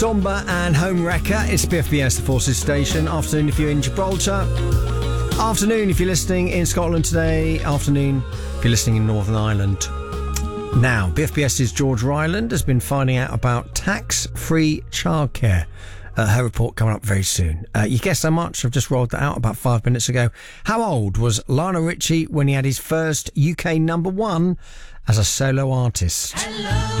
Domba and Home Wrecker. It's BFBS, the Forces Station. Afternoon if you're in Gibraltar. Afternoon if you're listening in Scotland today. Afternoon if you're listening in Northern Ireland. Now, BFBS's George Ryland has been finding out about tax-free childcare. Her report coming up very soon. You guessed how much? I've just rolled that out about 5 minutes ago. How old was Lionel Richie when he had his first UK number one as a solo artist? Hello.